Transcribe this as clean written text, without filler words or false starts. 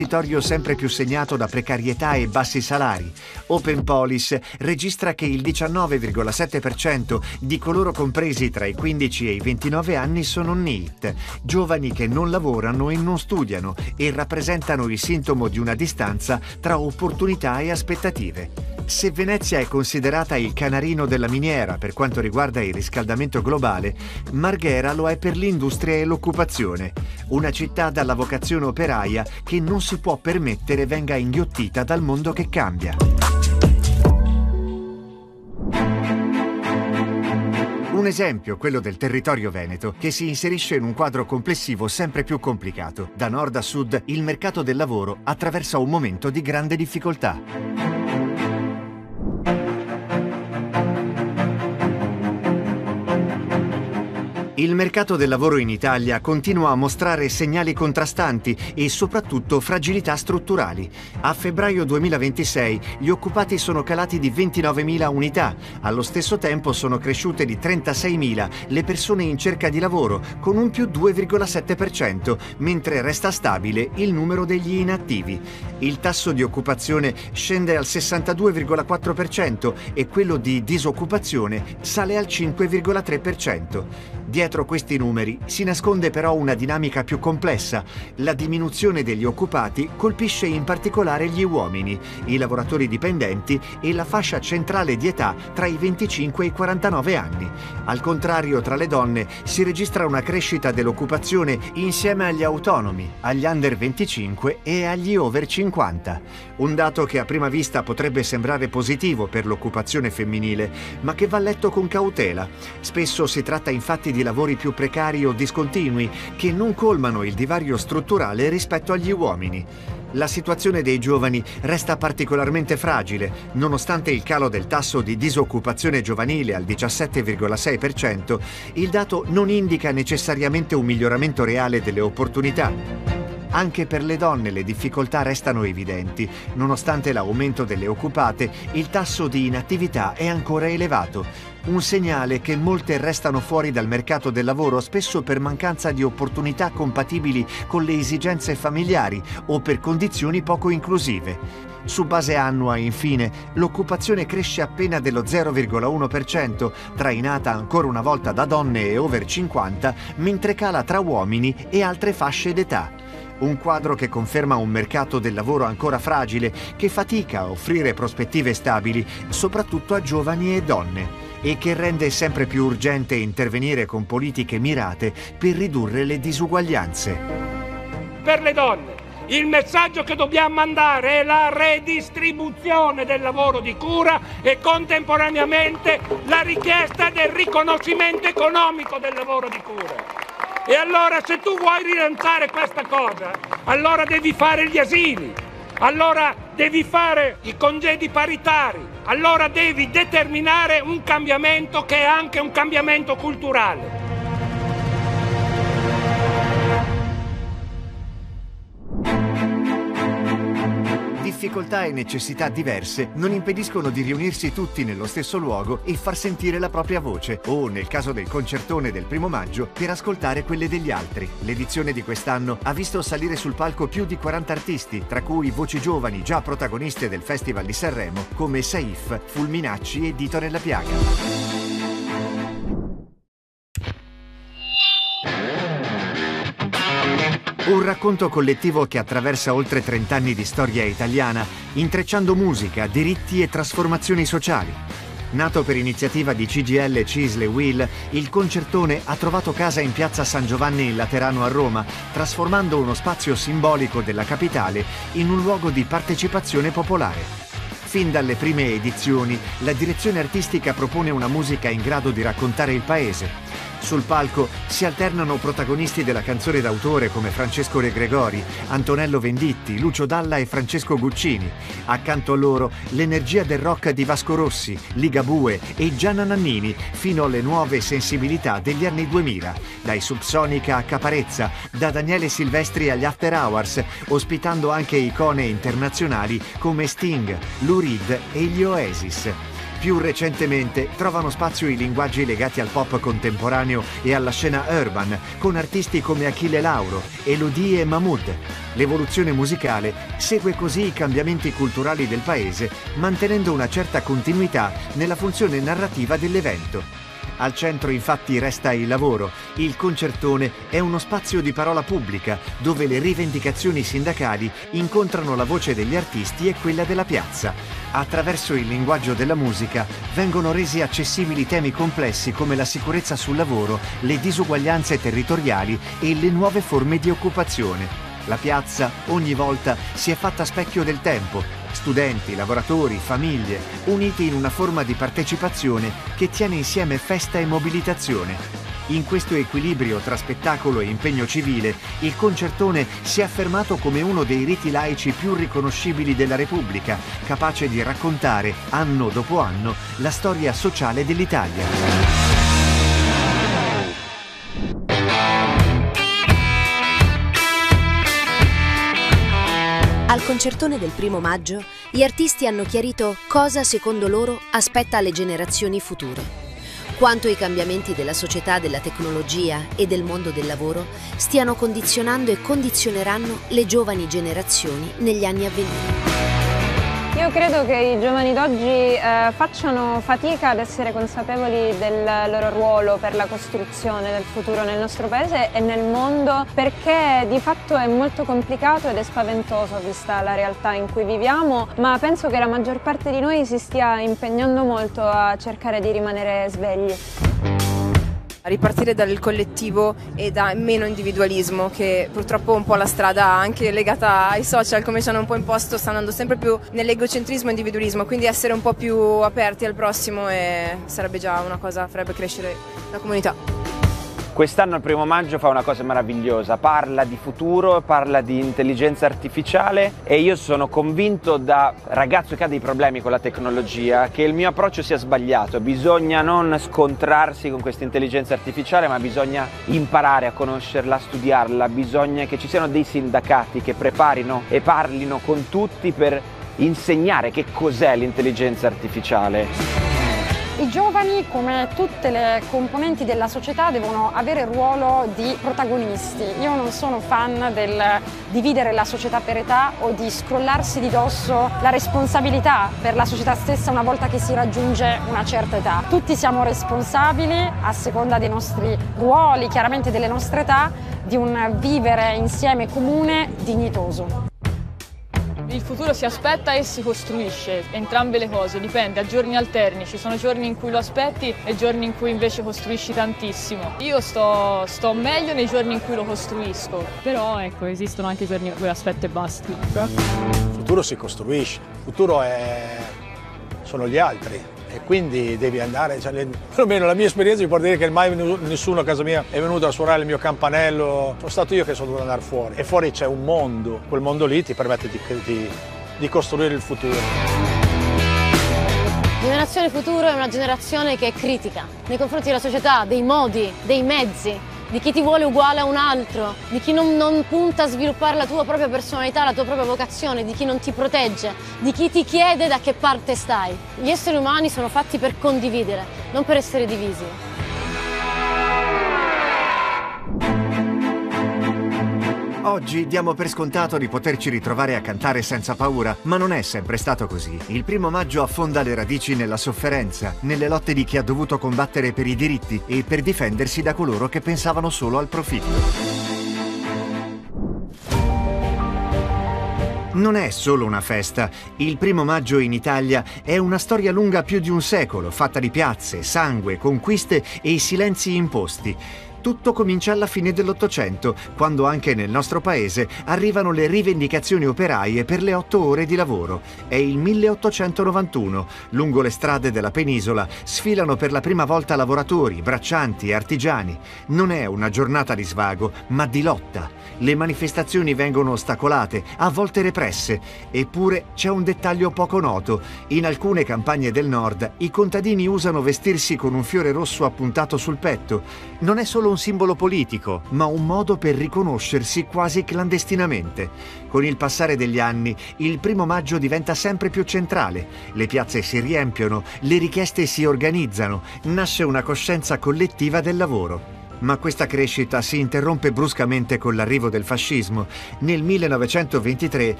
territorio sempre più segnato da precarietà e bassi salari. Open Police registra che il 19,7% di coloro compresi tra i 15 e i 29 anni sono NEET, giovani che non lavorano e non studiano e rappresentano il sintomo di una distanza tra opportunità e aspettative. Se Venezia è considerata il canarino della miniera per quanto riguarda il riscaldamento globale, Marghera lo è per l'industria e l'occupazione. Una città dalla vocazione operaia che non si può permettere venga inghiottita dal mondo che cambia. Un esempio, quello del territorio veneto, che si inserisce in un quadro complessivo sempre più complicato. Da nord a sud, il mercato del lavoro attraversa un momento di grande difficoltà. Il mercato del lavoro in Italia continua a mostrare segnali contrastanti e soprattutto fragilità strutturali. A febbraio 2026 gli occupati sono calati di 29.000 unità, allo stesso tempo sono cresciute di 36.000 le persone in cerca di lavoro, con un più 2,7%, mentre resta stabile il numero degli inattivi. Il tasso di occupazione scende al 62,4% e quello di disoccupazione sale al 5,3%. Dietro questi numeri si nasconde però una dinamica più complessa. La diminuzione degli occupati colpisce in particolare gli uomini, i lavoratori dipendenti e la fascia centrale di età tra i 25 e i 49 anni. Al contrario, tra le donne si registra una crescita dell'occupazione insieme agli autonomi, agli under 25 e agli over 50. Un dato che a prima vista potrebbe sembrare positivo per l'occupazione femminile, ma che va letto con cautela. Spesso si tratta infatti di lavori più precari o discontinui che non colmano il divario strutturale rispetto agli uomini. La situazione dei giovani resta particolarmente fragile, nonostante il calo del tasso di disoccupazione giovanile al 17,6%, il dato non indica necessariamente un miglioramento reale delle opportunità. Anche per le donne le difficoltà restano evidenti. Nonostante l'aumento delle occupate, il tasso di inattività è ancora elevato. Un segnale che molte restano fuori dal mercato del lavoro spesso per mancanza di opportunità compatibili con le esigenze familiari o per condizioni poco inclusive. Su base annua, infine, l'occupazione cresce appena dello 0,1%, trainata ancora una volta da donne e over 50, mentre cala tra uomini e altre fasce d'età. Un quadro che conferma un mercato del lavoro ancora fragile, che fatica a offrire prospettive stabili, soprattutto a giovani e donne, e che rende sempre più urgente intervenire con politiche mirate per ridurre le disuguaglianze. Per le donne, il messaggio che dobbiamo mandare è la redistribuzione del lavoro di cura e contemporaneamente la richiesta del riconoscimento economico del lavoro di cura. E allora se tu vuoi rilanciare questa cosa, allora devi fare gli asili, allora devi fare i congedi paritari, allora devi determinare un cambiamento che è anche un cambiamento culturale. Difficoltà e necessità diverse non impediscono di riunirsi tutti nello stesso luogo e far sentire la propria voce, o, nel caso del concertone del 1° maggio, per ascoltare quelle degli altri. L'edizione di quest'anno ha visto salire sul palco più di 40 artisti, tra cui voci giovani già protagoniste del Festival di Sanremo, come Saif, Fulminacci e Dito Nella Piaga. Un racconto collettivo che attraversa oltre 30 anni di storia italiana, intrecciando musica, diritti e trasformazioni sociali. Nato per iniziativa di CGIL, CISL e UIL, il concertone ha trovato casa in piazza San Giovanni in Laterano a Roma, trasformando uno spazio simbolico della capitale in un luogo di partecipazione popolare. Fin dalle prime edizioni, la direzione artistica propone una musica in grado di raccontare il paese. Sul palco si alternano protagonisti della canzone d'autore come Francesco De Gregori, Antonello Venditti, Lucio Dalla e Francesco Guccini. Accanto a loro l'energia del rock di Vasco Rossi, Ligabue e Gianna Nannini, fino alle nuove sensibilità degli anni 2000, dai Subsonica a Caparezza, da Daniele Silvestri agli After Hours, ospitando anche icone internazionali come Sting, Lou Reed e gli Oasis. Più recentemente trovano spazio i linguaggi legati al pop contemporaneo e alla scena urban, con artisti come Achille Lauro, Elodie e Mahmood. L'evoluzione musicale segue così i cambiamenti culturali del paese, mantenendo una certa continuità nella funzione narrativa dell'evento. Al centro infatti resta il lavoro. Il concertone è uno spazio di parola pubblica dove le rivendicazioni sindacali incontrano la voce degli artisti e quella della piazza. Attraverso il linguaggio della musica vengono resi accessibili temi complessi come la sicurezza sul lavoro, le disuguaglianze territoriali e le nuove forme di occupazione. La piazza ogni volta si è fatta specchio del tempo. Studenti, lavoratori, famiglie, uniti in una forma di partecipazione che tiene insieme festa e mobilitazione. In questo equilibrio tra spettacolo e impegno civile, il concertone si è affermato come uno dei riti laici più riconoscibili della Repubblica, capace di raccontare, anno dopo anno, la storia sociale dell'Italia. Al concertone del 1° maggio, gli artisti hanno chiarito cosa, secondo loro, aspetta alle generazioni future. Quanto i cambiamenti della società, della tecnologia e del mondo del lavoro stiano condizionando e condizioneranno le giovani generazioni negli anni a venire. Io credo che i giovani d'oggi facciano fatica ad essere consapevoli del loro ruolo per la costruzione del futuro nel nostro paese e nel mondo, perché di fatto è molto complicato ed è spaventoso vista la realtà in cui viviamo, ma penso che la maggior parte di noi si stia impegnando molto a cercare di rimanere svegli. A ripartire dal collettivo e da meno individualismo, che purtroppo un po' la strada anche legata ai social, come ci hanno un po' imposto, sta andando sempre più nell'egocentrismo e individualismo, quindi essere un po' più aperti al prossimo sarebbe già una cosa, farebbe crescere la comunità. Quest'anno il 1° maggio fa una cosa meravigliosa, parla di futuro, parla di intelligenza artificiale e io sono convinto da ragazzo che ha dei problemi con la tecnologia che il mio approccio sia sbagliato. Bisogna non scontrarsi con questa intelligenza artificiale, ma bisogna imparare a conoscerla, a studiarla, bisogna che ci siano dei sindacati che preparino e parlino con tutti per insegnare che cos'è l'intelligenza artificiale. I giovani, come tutte le componenti della società, devono avere il ruolo di protagonisti. Io non sono fan del dividere la società per età o di scrollarsi di dosso la responsabilità per la società stessa una volta che si raggiunge una certa età. Tutti siamo responsabili, a seconda dei nostri ruoli, chiaramente delle nostre età, di un vivere insieme comune dignitoso. Il futuro si aspetta e si costruisce, entrambe le cose, dipende, a giorni alterni, ci sono giorni in cui lo aspetti e giorni in cui invece costruisci tantissimo. Io sto meglio nei giorni in cui lo costruisco. Però ecco, esistono anche giorni in cui aspetto e basti. Il futuro si costruisce, il futuro sono gli altri. E quindi devi andare, perlomeno la mia esperienza mi può dire che mai nessuno a casa mia è venuto a suonare il mio campanello, sono stato io che sono dovuto andare fuori. E fuori c'è un mondo, quel mondo lì ti permette di costruire il futuro. La generazione futuro è una generazione che è critica nei confronti della società, dei modi, dei mezzi, di chi ti vuole uguale a un altro, di chi non punta a sviluppare la tua propria personalità, la tua propria vocazione, di chi non ti protegge, di chi ti chiede da che parte stai. Gli esseri umani sono fatti per condividere, non per essere divisi. Oggi diamo per scontato di poterci ritrovare a cantare senza paura, ma non è sempre stato così. Il 1° maggio affonda le radici nella sofferenza, nelle lotte di chi ha dovuto combattere per i diritti e per difendersi da coloro che pensavano solo al profitto. Non è solo una festa. Il 1° maggio in Italia è una storia lunga più di un secolo, fatta di piazze, sangue, conquiste e silenzi imposti. Tutto comincia alla fine dell'Ottocento, quando anche nel nostro paese arrivano le rivendicazioni operaie per le 8 ore di lavoro. È il 1891. Lungo le strade della penisola sfilano per la prima volta lavoratori, braccianti e artigiani. Non è una giornata di svago, ma di lotta. Le manifestazioni vengono ostacolate, a volte represse. Eppure c'è un dettaglio poco noto. In alcune campagne del nord i contadini usano vestirsi con un fiore rosso appuntato sul petto. Non è solo un simbolo politico, ma un modo per riconoscersi quasi clandestinamente. Con il passare degli anni, il 1° maggio diventa sempre più centrale. Le piazze si riempiono, le richieste si organizzano, nasce una coscienza collettiva del lavoro. Ma questa crescita si interrompe bruscamente con l'arrivo del fascismo. Nel 1923